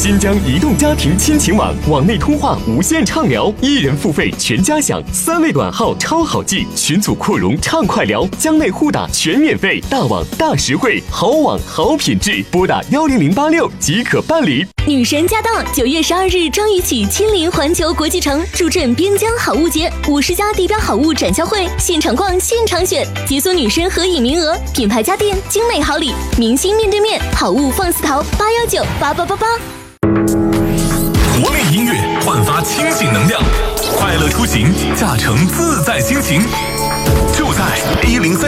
新疆移动家庭亲情网，网内通话无限畅聊，1人付费全家享，3位短号超好记，群组扩容畅快聊，疆内互打全免费，大网大实惠，好网好品质，拨打10086即可办理。 女神驾到！9月12日张宇起亲临环球国际城，助阵边疆好物节，50家地标好物展销会，现场逛现场选，解锁女神合影名额，品牌家电精美好礼，明星面对面，好物放肆淘8198888。 活力音乐焕发清醒能量，快乐出行，驾乘自在心情，就在103。